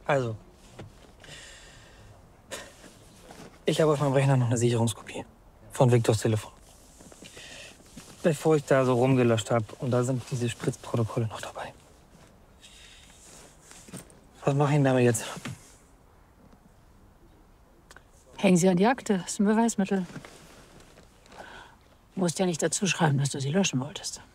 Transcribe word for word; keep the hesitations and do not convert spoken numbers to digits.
Also. Ich habe auf meinem Rechner noch eine Sicherungskopie von Viktors Telefon. Bevor ich da so rumgelöscht habe. Und da sind diese Spritzprotokolle noch dabei. Was mache ich denn damit jetzt? Hängen Sie an die Akte. Das ist ein Beweismittel. Du musst ja nicht dazu schreiben, dass du sie löschen wolltest.